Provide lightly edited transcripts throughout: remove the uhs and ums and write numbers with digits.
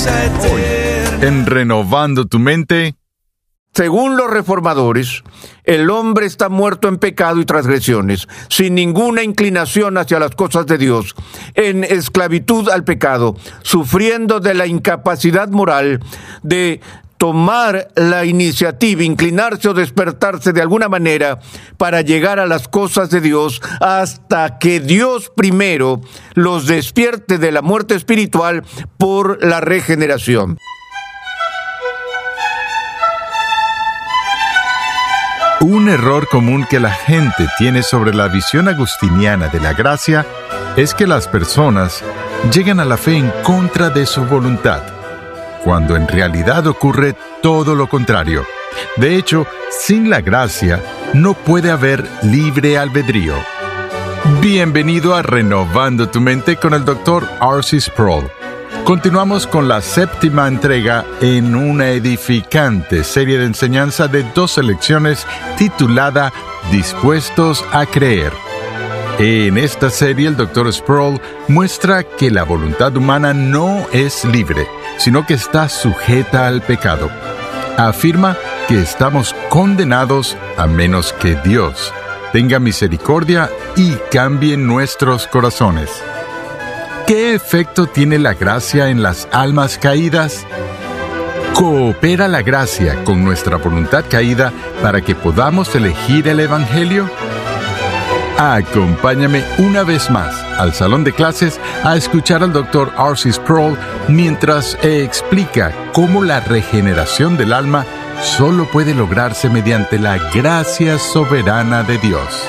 Hoy, en Renovando tu Mente. Según los reformadores, el hombre está muerto en pecado y transgresiones, sin ninguna inclinación hacia las cosas de Dios, en esclavitud al pecado, sufriendo de la incapacidad moral de tomar la iniciativa, inclinarse o despertarse de alguna manera para llegar a las cosas de Dios, hasta que Dios primero los despierte de la muerte espiritual por la regeneración. Un error común que la gente tiene sobre la visión agustiniana de la gracia es que las personas llegan a la fe en contra de su voluntad, cuando en realidad ocurre todo lo contrario. De hecho, sin la gracia no puede haber libre albedrío. Bienvenido a Renovando tu Mente con el Dr. R.C. Sproul. Continuamos con la 7ª entrega en una edificante serie de enseñanza de 2 lecciones titulada Dispuestos a Creer. En esta serie el Dr. Sproul muestra que la voluntad humana no es libre, sino que está sujeta al pecado. Afirma que estamos condenados a menos que Dios tenga misericordia y cambie nuestros corazones. ¿Qué efecto tiene la gracia en las almas caídas? ¿Coopera la gracia con nuestra voluntad caída para que podamos elegir el Evangelio? Acompáñame una vez más al salón de clases a escuchar al Dr. R.C. Sproul mientras explica cómo la regeneración del alma solo puede lograrse mediante la gracia soberana de Dios.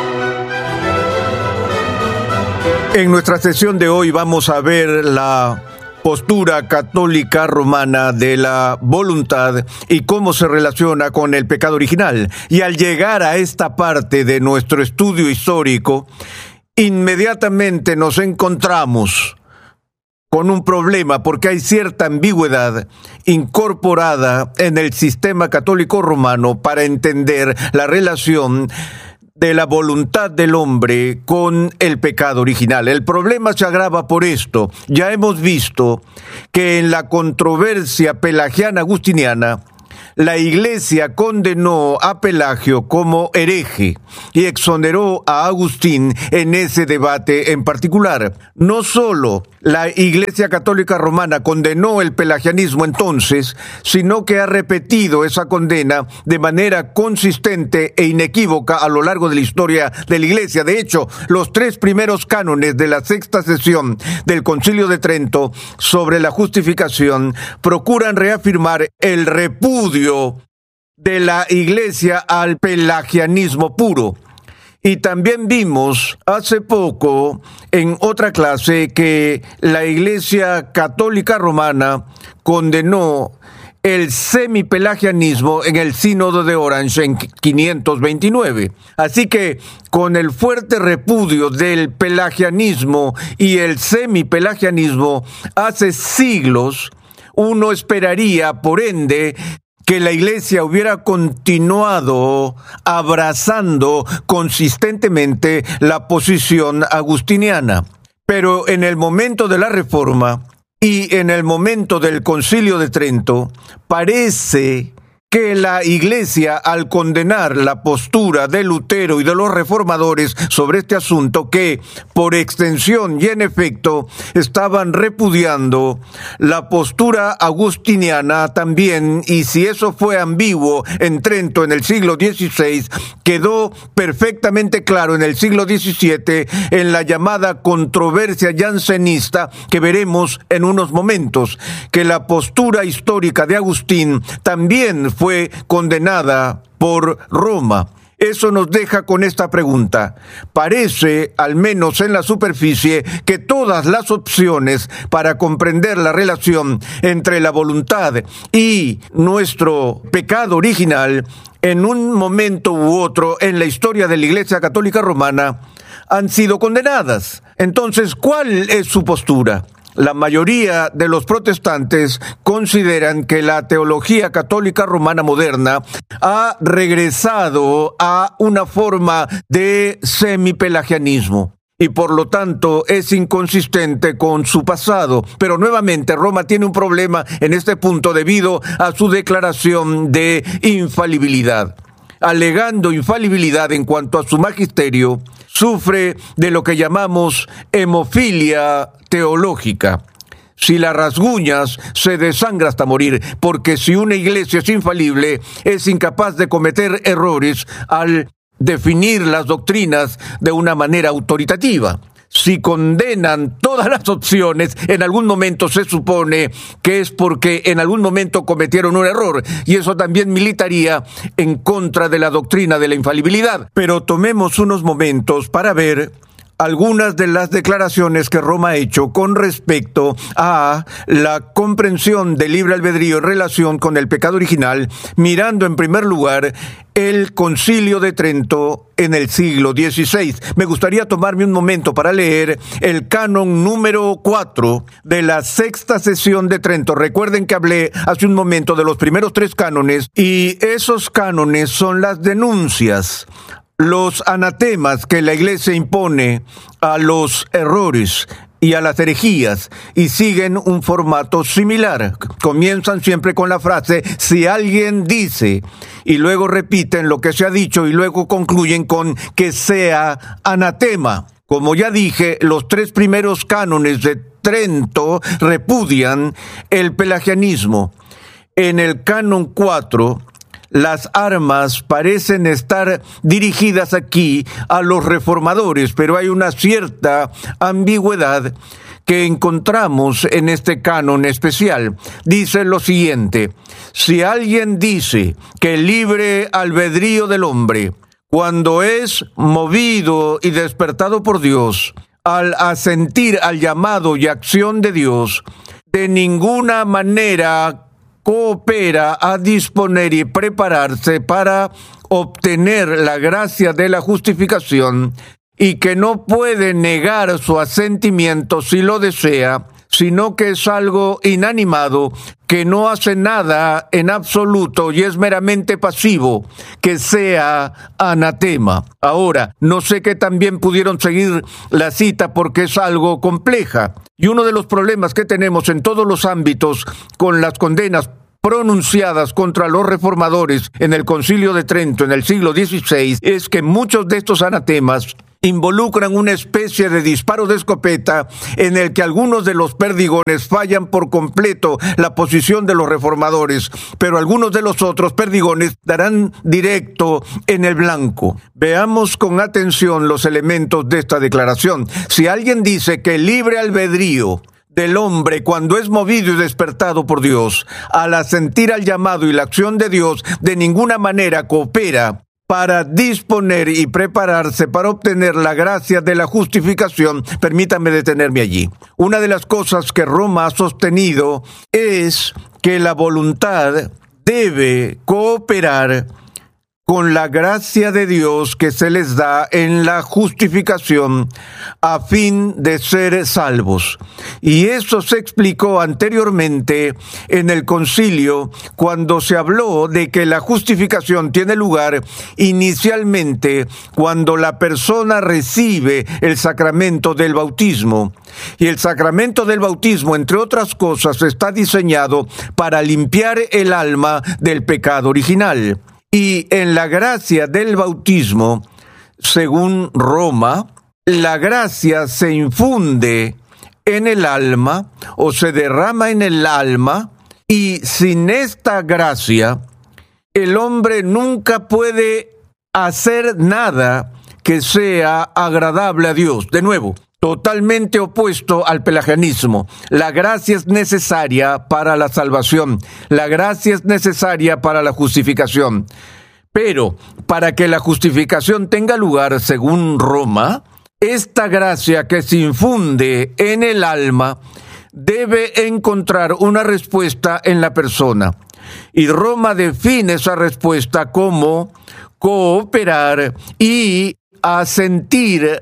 En nuestra sesión de hoy vamos a ver la postura católica romana de la voluntad y cómo se relaciona con el pecado original. Y al llegar a esta parte de nuestro estudio histórico, inmediatamente nos encontramos con un problema, porque hay cierta ambigüedad incorporada en el sistema católico romano para entender la relación de la voluntad del hombre con el pecado original. El problema se agrava por esto. Ya hemos visto que en la controversia pelagiana-agustiniana, la Iglesia condenó a Pelagio como hereje y exoneró a Agustín en ese debate en particular. No solo la Iglesia Católica Romana condenó el pelagianismo entonces, sino que ha repetido esa condena de manera consistente e inequívoca a lo largo de la historia de la Iglesia. De hecho, los 3 primeros cánones de la 6ª sesión del Concilio de Trento sobre la justificación procuran reafirmar el repudio de la Iglesia al pelagianismo puro. Y también vimos hace poco en otra clase que la Iglesia Católica Romana condenó el semipelagianismo en el Sínodo de Orange en 529. Así que con el fuerte repudio del pelagianismo y el semipelagianismo hace siglos, uno esperaría, por ende, que la Iglesia hubiera continuado abrazando consistentemente la posición agustiniana. Pero en el momento de la Reforma y en el momento del Concilio de Trento, parece que la Iglesia, al condenar la postura de Lutero y de los reformadores sobre este asunto, que por extensión y en efecto estaban repudiando la postura agustiniana también, y si eso fue ambiguo en Trento en el siglo XVI, quedó perfectamente claro en el siglo XVII en la llamada controversia jansenista, que veremos en unos momentos, que la postura histórica de Agustín también fue condenada por Roma. Eso nos deja con esta pregunta. Parece, al menos en la superficie, que todas las opciones para comprender la relación entre la voluntad y nuestro pecado original, en un momento u otro en la historia de la Iglesia Católica Romana, han sido condenadas. Entonces, ¿cuál es su postura? La mayoría de los protestantes consideran que la teología católica romana moderna ha regresado a una forma de semipelagianismo. y por lo tanto es inconsistente con su pasado. Pero nuevamente Roma tiene un problema en este punto debido a su declaración de infalibilidad. Alegando infalibilidad en cuanto a su magisterio, sufre de lo que llamamos hemofilia teológica. Si la rasguñas, se desangra hasta morir, porque si una iglesia es infalible, es incapaz de cometer errores al definir las doctrinas de una manera autoritativa. Si condenan todas las opciones, en algún momento se supone que es porque en algún momento cometieron un error, y eso también militaría en contra de la doctrina de la infalibilidad. Pero tomemos unos momentos para ver algunas de las declaraciones que Roma ha hecho con respecto a la comprensión del libre albedrío en relación con el pecado original, mirando en primer lugar el Concilio de Trento en el siglo XVI. Me gustaría tomarme un momento para leer el canon número 4 de la sexta sesión de Trento. Recuerden que hablé hace un momento de los primeros 3 cánones, y esos cánones son las denuncias, los anatemas que la Iglesia impone a los errores y a las herejías, y siguen un formato similar. Comienzan siempre con la frase "si alguien dice", y luego repiten lo que se ha dicho, y luego concluyen con "que sea anatema". Como ya dije, los 3 primeros cánones de Trento repudian el pelagianismo. En el canon 4, las armas parecen estar dirigidas aquí a los reformadores, pero hay una cierta ambigüedad que encontramos en este canon especial. Dice lo siguiente: si alguien dice que el libre albedrío del hombre, cuando es movido y despertado por Dios, al asentir al llamado y acción de Dios, de ninguna manera coopera a disponer y prepararse para obtener la gracia de la justificación, y que no puede negar su asentimiento si lo desea, sino que es algo inanimado, que no hace nada en absoluto y es meramente pasivo, que sea anatema. Ahora, no sé que también pudieron seguir la cita porque es algo compleja. Y uno de los problemas que tenemos en todos los ámbitos con las condenas pronunciadas contra los reformadores en el Concilio de Trento en el siglo XVI es que muchos de estos anatemas involucran una especie de disparo de escopeta en el que algunos de los perdigones fallan por completo la posición de los reformadores, pero algunos de los otros perdigones darán directo en el blanco. Veamos con atención los elementos de esta declaración. Si alguien dice que el libre albedrío del hombre, cuando es movido y despertado por Dios, al asentir al llamado y la acción de Dios, de ninguna manera coopera para disponer y prepararse para obtener la gracia de la justificación, permítame detenerme allí. Una de las cosas que Roma ha sostenido es que la voluntad debe cooperar con la gracia de Dios que se les da en la justificación a fin de ser salvos. Y eso se explicó anteriormente en el concilio cuando se habló de que la justificación tiene lugar inicialmente cuando la persona recibe el sacramento del bautismo. Y el sacramento del bautismo, entre otras cosas, está diseñado para limpiar el alma del pecado original. Y en la gracia del bautismo, según Roma, la gracia se infunde en el alma o se derrama en el alma, y sin esta gracia, el hombre nunca puede hacer nada que sea agradable a Dios. De nuevo, totalmente opuesto al pelagianismo. La gracia es necesaria para la salvación. La gracia es necesaria para la justificación. Pero para que la justificación tenga lugar, según Roma, esta gracia que se infunde en el alma debe encontrar una respuesta en la persona. Y Roma define esa respuesta como cooperar y asentir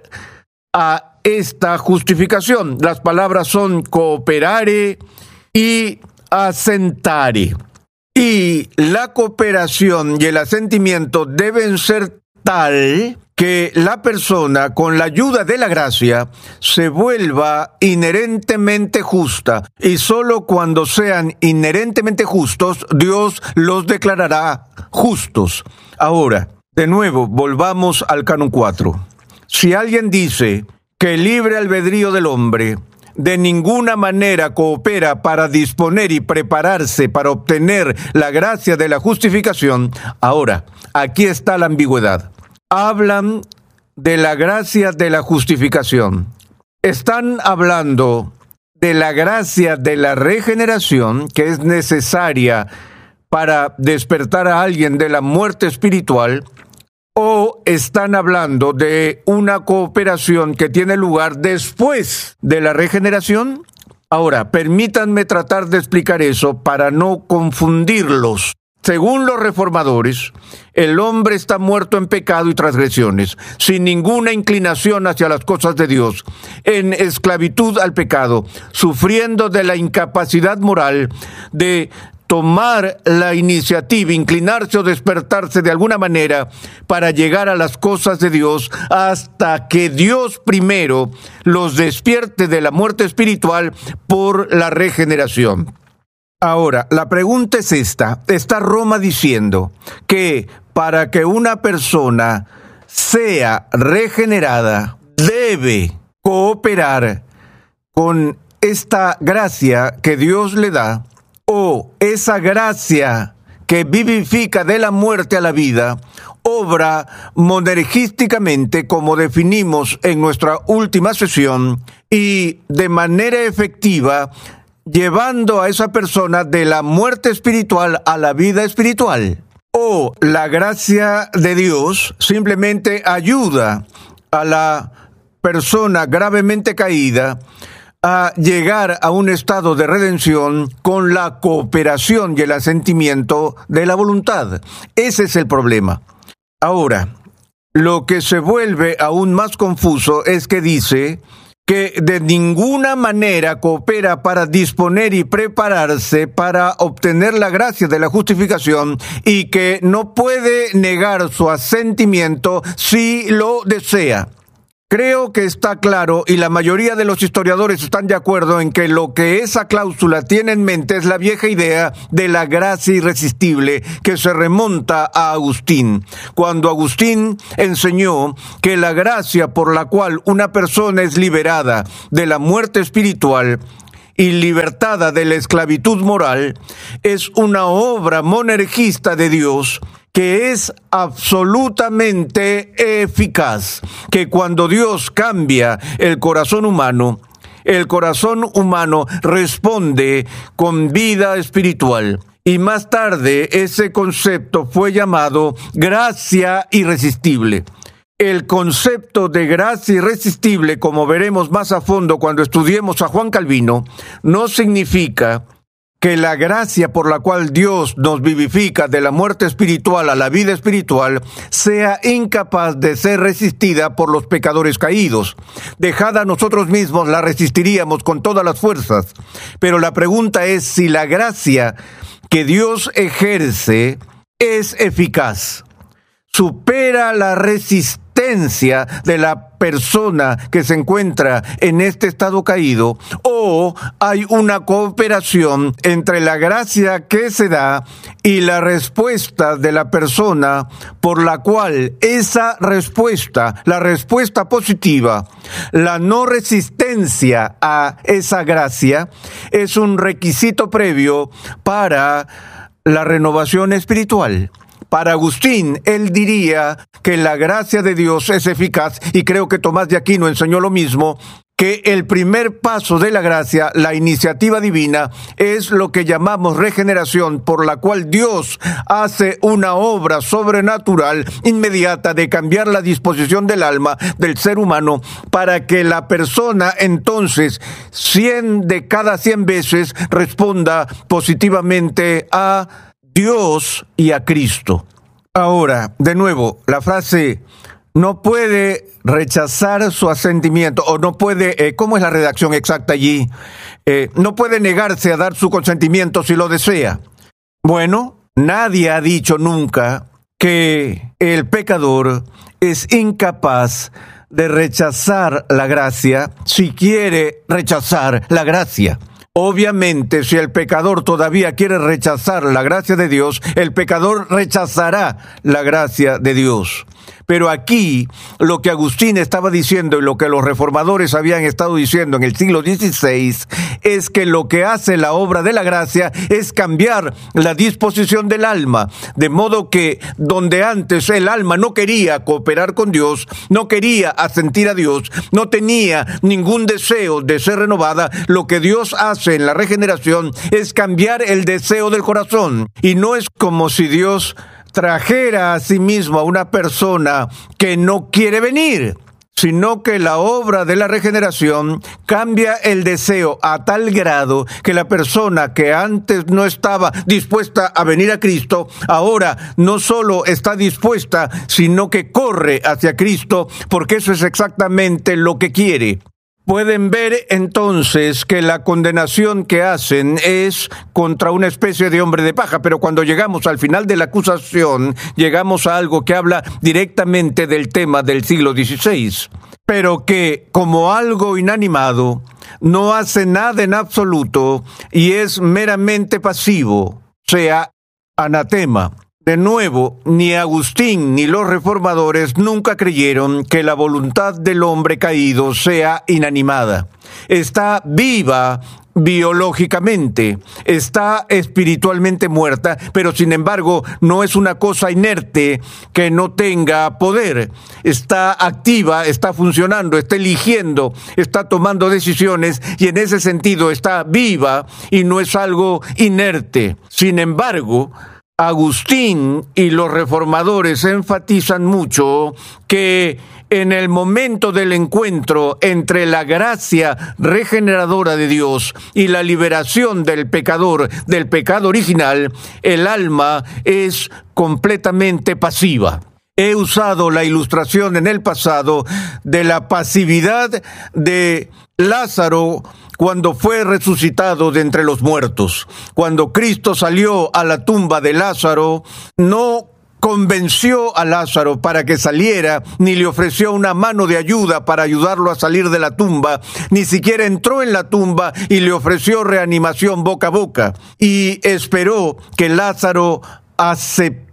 a esta justificación. Las palabras son cooperare y asentare. Y la cooperación y el asentimiento deben ser tal que la persona, con la ayuda de la gracia, se vuelva inherentemente justa. Y solo cuando sean inherentemente justos, Dios los declarará justos. Ahora, de nuevo, volvamos al Canon 4. Si alguien dice que el libre albedrío del hombre de ninguna manera coopera para disponer y prepararse para obtener la gracia de la justificación, ahora, aquí está la ambigüedad. Hablan de la gracia de la justificación. Están hablando de la gracia de la regeneración, que es necesaria para despertar a alguien de la muerte espiritual, o están hablando de una cooperación que tiene lugar después de la regeneración. Ahora, permítanme tratar de explicar eso para no confundirlos. Según los reformadores, el hombre está muerto en pecado y transgresiones, sin ninguna inclinación hacia las cosas de Dios, en esclavitud al pecado, sufriendo de la incapacidad moral de tomar la iniciativa, inclinarse o despertarse de alguna manera para llegar a las cosas de Dios, hasta que Dios primero los despierte de la muerte espiritual por la regeneración. Ahora, la pregunta es esta. Está Roma diciendo que para que una persona sea regenerada, debe cooperar con esta gracia que Dios le da, o esa gracia que vivifica de la muerte a la vida, obra monergísticamente, como definimos en nuestra última sesión, y de manera efectiva, llevando a esa persona de la muerte espiritual a la vida espiritual. O la gracia de Dios simplemente ayuda a la persona gravemente caída a llegar a un estado de redención con la cooperación y el asentimiento de la voluntad. Ese es el problema. Ahora, lo que se vuelve aún más confuso es que dice que de ninguna manera coopera para disponer y prepararse para obtener la gracia de la justificación, y que no puede negar su asentimiento si lo desea. Creo que está claro, y la mayoría de los historiadores están de acuerdo en que lo que esa cláusula tiene en mente es la vieja idea de la gracia irresistible, que se remonta a Agustín. Cuando Agustín enseñó que la gracia por la cual una persona es liberada de la muerte espiritual y libertada de la esclavitud moral es una obra monergista de Dios, que es absolutamente eficaz, que cuando Dios cambia el corazón humano responde con vida espiritual. Y más tarde ese concepto fue llamado gracia irresistible. El concepto de gracia irresistible, como veremos más a fondo cuando estudiemos a Juan Calvino, no significa que la gracia por la cual Dios nos vivifica de la muerte espiritual a la vida espiritual sea incapaz de ser resistida por los pecadores caídos. Dejada a nosotros mismos, la resistiríamos con todas las fuerzas. Pero la pregunta es si la gracia que Dios ejerce es eficaz. Supera la resistencia de la persona que se encuentra en este estado caído, o hay una cooperación entre la gracia que se da y la respuesta de la persona, por la cual esa respuesta, la respuesta positiva, la no resistencia a esa gracia, es un requisito previo para la renovación espiritual. Para Agustín, él diría que la gracia de Dios es eficaz, y creo que Tomás de Aquino enseñó lo mismo, que el primer paso de la gracia, la iniciativa divina, es lo que llamamos regeneración, por la cual Dios hace una obra sobrenatural inmediata de cambiar la disposición del alma del ser humano, para que la persona entonces 100 de cada 100 veces responda positivamente a Dios y a Cristo. Ahora, de nuevo, la frase no puede rechazar su asentimiento, o no puede, ¿cómo es la redacción exacta allí? No puede negarse a dar su consentimiento si lo desea. Bueno, nadie ha dicho nunca que el pecador es incapaz de rechazar la gracia si quiere rechazar la gracia. Obviamente, si el pecador todavía quiere rechazar la gracia de Dios, el pecador rechazará la gracia de Dios. Pero aquí, lo que Agustín estaba diciendo y lo que los reformadores habían estado diciendo en el siglo XVI, es que lo que hace la obra de la gracia es cambiar la disposición del alma, de modo que donde antes el alma no quería cooperar con Dios, no quería asentir a Dios, no tenía ningún deseo de ser renovada, lo que Dios hace en la regeneración es cambiar el deseo del corazón. Y no es como si Dios trajera a sí mismo a una persona que no quiere venir, sino que la obra de la regeneración cambia el deseo a tal grado que la persona que antes no estaba dispuesta a venir a Cristo, ahora no solo está dispuesta, sino que corre hacia Cristo, porque eso es exactamente lo que quiere. Pueden ver entonces que la condenación que hacen es contra una especie de hombre de paja, pero cuando llegamos al final de la acusación, llegamos a algo que habla directamente del tema del siglo XVI, pero que como algo inanimado no hace nada en absoluto y es meramente pasivo, sea anatema. De nuevo, ni Agustín ni los reformadores nunca creyeron que la voluntad del hombre caído sea inanimada. Está viva biológicamente, está espiritualmente muerta, pero sin embargo no es una cosa inerte que no tenga poder. Está activa, está funcionando, está eligiendo, está tomando decisiones y en ese sentido está viva y no es algo inerte. Sin embargo, Agustín y los reformadores enfatizan mucho que en el momento del encuentro entre la gracia regeneradora de Dios y la liberación del pecador del pecado original, el alma es completamente pasiva. He usado la ilustración en el pasado de la pasividad de Lázaro cuando fue resucitado de entre los muertos. Cuando Cristo salió a la tumba de Lázaro, no convenció a Lázaro para que saliera, ni le ofreció una mano de ayuda para ayudarlo a salir de la tumba, ni siquiera entró en la tumba y le ofreció reanimación boca a boca, y esperó que Lázaro aceptara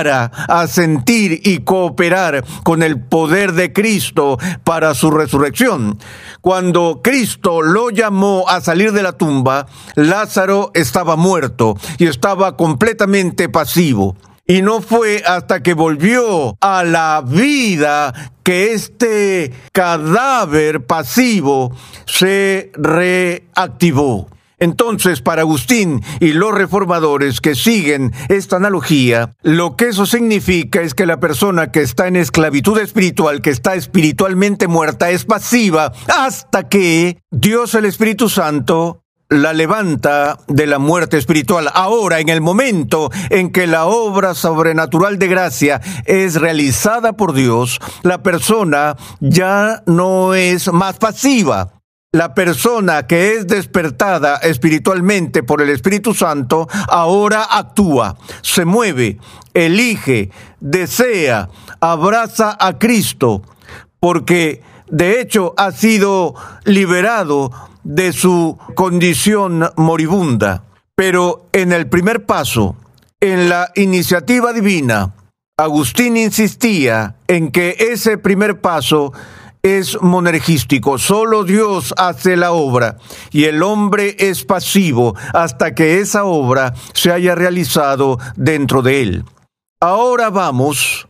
a sentir y cooperar con el poder de Cristo para su resurrección. Cuando Cristo lo llamó a salir de la tumba, Lázaro estaba muerto y estaba completamente pasivo. Y no fue hasta que volvió a la vida que este cadáver pasivo se reactivó. Entonces, para Agustín y los reformadores que siguen esta analogía, lo que eso significa es que la persona que está en esclavitud espiritual, que está espiritualmente muerta, es pasiva hasta que Dios, el Espíritu Santo, la levanta de la muerte espiritual. Ahora, en el momento en que la obra sobrenatural de gracia es realizada por Dios, la persona ya no es más pasiva. La persona que es despertada espiritualmente por el Espíritu Santo ahora actúa, se mueve, elige, desea, abraza a Cristo, porque de hecho ha sido liberado de su condición moribunda. Pero en el primer paso, en la iniciativa divina, Agustín insistía en que ese primer paso es monergístico. Solo Dios hace la obra y el hombre es pasivo hasta que esa obra se haya realizado dentro de él. Ahora vamos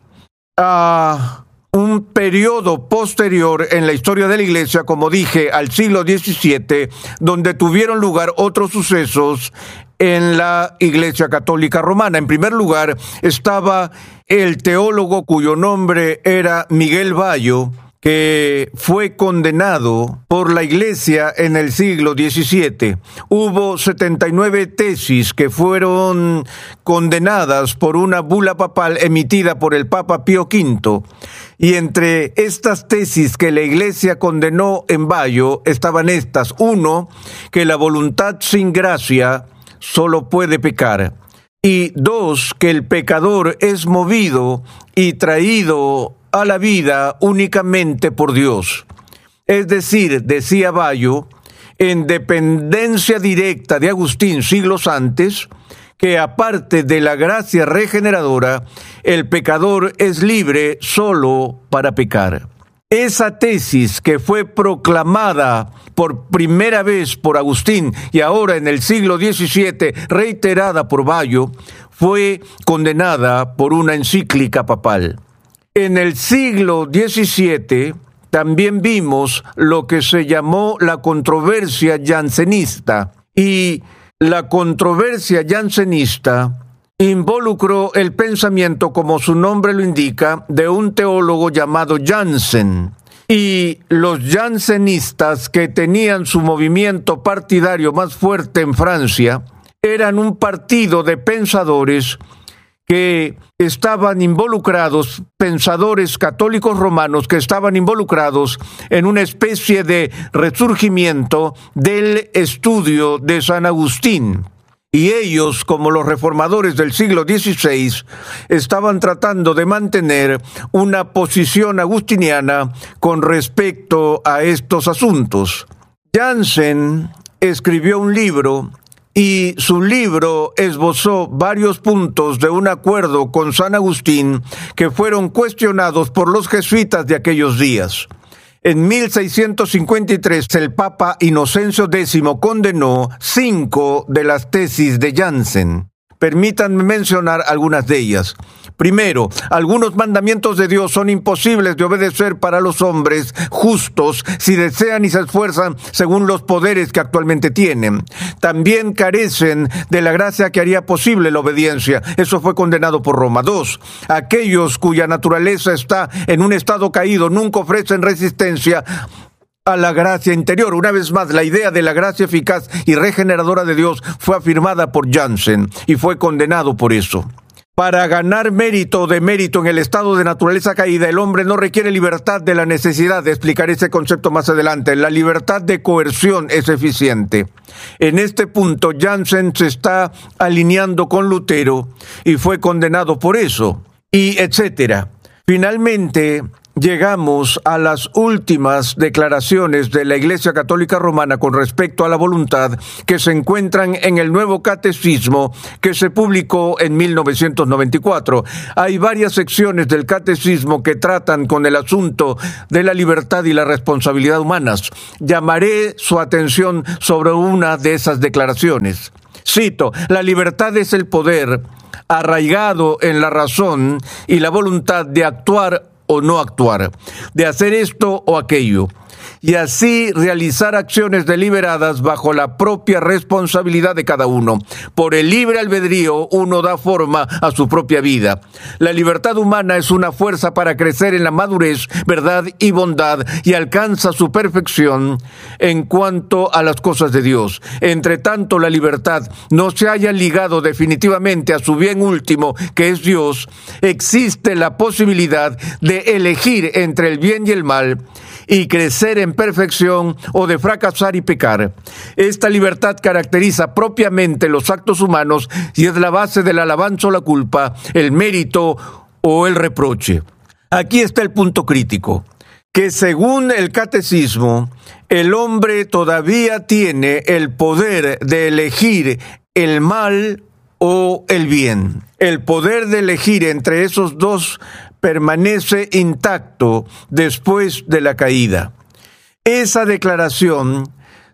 a un periodo posterior en la historia de la Iglesia, como dije, al siglo XVII, donde tuvieron lugar otros sucesos en la Iglesia Católica Romana. En primer lugar, estaba el teólogo cuyo nombre era Miguel Bayo, que fue condenado por la Iglesia en el siglo XVII. Hubo 79 tesis que fueron condenadas por una bula papal emitida por el Papa Pío V. Y entre estas tesis que la Iglesia condenó en Bayo estaban estas. 1, que la voluntad sin gracia solo puede pecar. Y 2, que el pecador es movido y traído a la vida únicamente por Dios. Es decir, decía Bayo, en dependencia directa de Agustín siglos antes, que aparte de la gracia regeneradora, el pecador es libre solo para pecar. Esa tesis que fue proclamada por primera vez por Agustín y ahora en el siglo XVII reiterada por Bayo, fue condenada por una encíclica papal. En el siglo XVII también vimos lo que se llamó la controversia jansenista, y la controversia jansenista involucró el pensamiento, como su nombre lo indica, de un teólogo llamado Jansen. Y los jansenistas, que tenían su movimiento partidario más fuerte en Francia, eran un partido de pensadores que estaban involucrados, pensadores católicos romanos que estaban involucrados en una especie de resurgimiento del estudio de San Agustín. Y ellos, como los reformadores del siglo XVI, estaban tratando de mantener una posición agustiniana con respecto a estos asuntos. Jansen escribió un libro, y su libro esbozó varios puntos de un acuerdo con San Agustín que fueron cuestionados por los jesuitas de aquellos días. En 1653, el Papa Inocencio X condenó 5 de las tesis de Jansen. Permítanme mencionar algunas de ellas. Primero, algunos mandamientos de Dios son imposibles de obedecer para los hombres justos si desean y se esfuerzan según los poderes que actualmente tienen. También carecen de la gracia que haría posible la obediencia. Eso fue condenado por Roma. 2. Aquellos cuya naturaleza está en un estado caído nunca ofrecen resistencia a la gracia interior. Una vez más, la idea de la gracia eficaz y regeneradora de Dios fue afirmada por Jansen y fue condenado por eso. Para ganar mérito o demérito en el estado de naturaleza caída, el hombre no requiere libertad de la necesidad. Explicaré ese concepto más adelante. La libertad de coerción es eficiente. En este punto, Jansen se está alineando con Lutero y fue condenado por eso, y etcétera. Finalmente, llegamos a las últimas declaraciones de la Iglesia Católica Romana con respecto a la voluntad, que se encuentran en el Nuevo Catecismo que se publicó en 1994. Hay varias secciones del Catecismo que tratan con el asunto de la libertad y la responsabilidad humanas. Llamaré su atención sobre una de esas declaraciones. Cito: la libertad es el poder arraigado en la razón y la voluntad de actuar o no actuar, de hacer esto o aquello, y así realizar acciones deliberadas bajo la propia responsabilidad de cada uno. Por el libre albedrío uno da forma a su propia vida. La libertad humana es una fuerza para crecer en la madurez, verdad y bondad, y alcanza su perfección en cuanto a las cosas de Dios. Entre tanto, la libertad no se haya ligado definitivamente a su bien último, que es Dios, existe la posibilidad de elegir entre el bien y el mal, y crecer en perfección o de fracasar y pecar. Esta libertad caracteriza propiamente los actos humanos y es la base de la alabanza o la culpa, el mérito o el reproche. Aquí está el punto crítico, que según el Catecismo, el hombre todavía tiene el poder de elegir el mal o el bien. El poder de elegir entre esos dos permanece intacto después de la caída. Esa declaración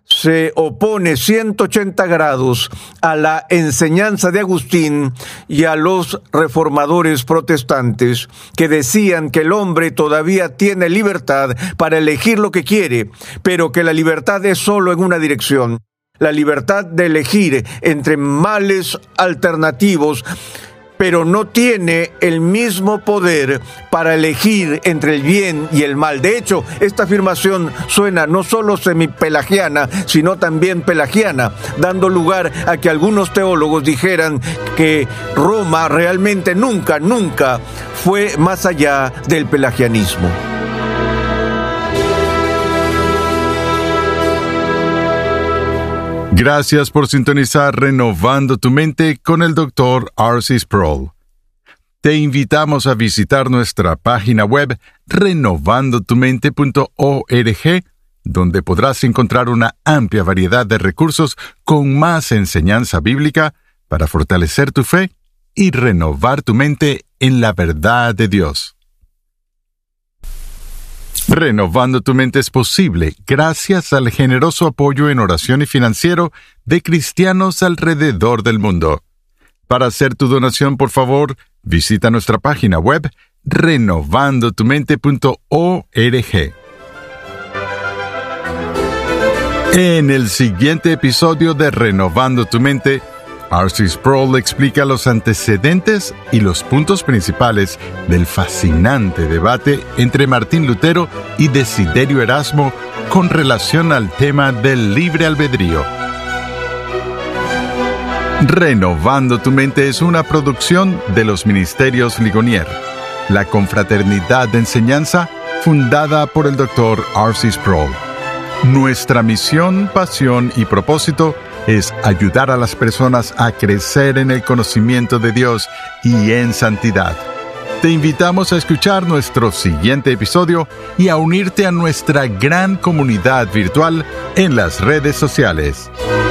se opone 180 grados a la enseñanza de Agustín y a los reformadores protestantes, que decían que el hombre todavía tiene libertad para elegir lo que quiere, pero que la libertad es solo en una dirección: la libertad de elegir entre males alternativos, pero no tiene el mismo poder para elegir entre el bien y el mal. De hecho, esta afirmación suena no solo semipelagiana, sino también pelagiana, dando lugar a que algunos teólogos dijeran que Roma realmente nunca fue más allá del pelagianismo. Gracias por sintonizar Renovando tu Mente con el Dr. R.C. Sproul. Te invitamos a visitar nuestra página web renovandotumente.org, donde podrás encontrar una amplia variedad de recursos con más enseñanza bíblica para fortalecer tu fe y renovar tu mente en la verdad de Dios. Renovando tu mente es posible gracias al generoso apoyo en oración y financiero de cristianos alrededor del mundo. Para hacer tu donación, por favor, visita nuestra página web renovandotumente.org. En el siguiente episodio de Renovando tu Mente, R.C. Sproul explica los antecedentes y los puntos principales del fascinante debate entre Martín Lutero y Desiderio Erasmo con relación al tema del libre albedrío. Renovando tu Mente es una producción de los Ministerios Ligonier, la confraternidad de enseñanza fundada por el Dr. R.C. Sproul. Nuestra misión, pasión y propósito es ayudar a las personas a crecer en el conocimiento de Dios y en santidad. Te invitamos a escuchar nuestro siguiente episodio y a unirte a nuestra gran comunidad virtual en las redes sociales.